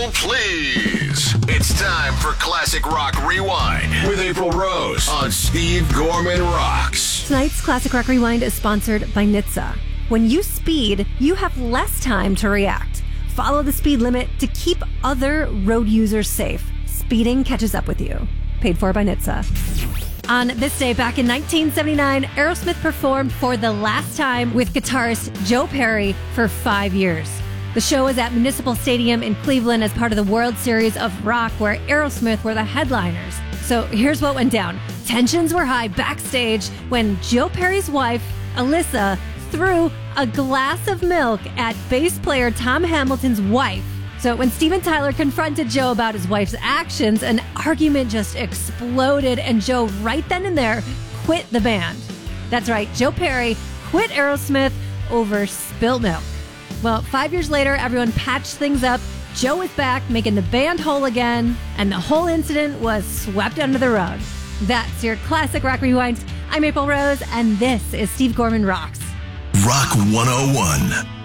please. It's time for Classic Rock Rewind with April Rose on Steve Gorman Rocks. Tonight's Classic Rock Rewind is sponsored by NHTSA. When you speed, you have less time to react. Follow the speed limit to keep other road users safe. Speeding catches up with you. Paid for by NHTSA. On this day, back in 1979, Aerosmith performed for the last time with guitarist Joe Perry for 5 years. The show was at Municipal Stadium in Cleveland as part of the World Series of Rock, where Aerosmith were the headliners. So here's what went down. Tensions were high backstage when Joe Perry's wife, Alyssa, threw a glass of milk at bass player Tom Hamilton's wife. So when Steven Tyler confronted Joe about his wife's actions, an argument just exploded, and Joe, right then and there, quit the band. That's right, Joe Perry quit Aerosmith over spilled milk. Well, 5 years later, everyone patched things up. Joe is back, making the band whole again, and the whole incident was swept under the rug. That's your Classic Rock Rewind. I'm April Rose, and this is Steve Gorman Rocks. Rock 101.